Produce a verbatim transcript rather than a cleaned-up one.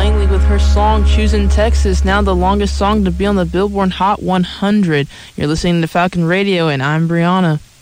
Langley with her song Choosing Texas, now the longest song to be on the Billboard Hot one hundred. You're listening to Falcon Radio, and I'm Brianna.